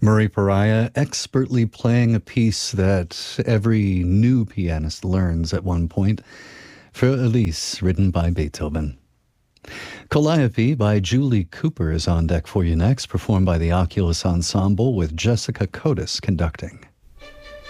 Murray Pariah expertly playing a piece that every new pianist learns at one point. Für Elise, written by Beethoven. Calliope by Julie Cooper is on deck for you next, performed by the Oculus Ensemble with Jessica Cotis conducting.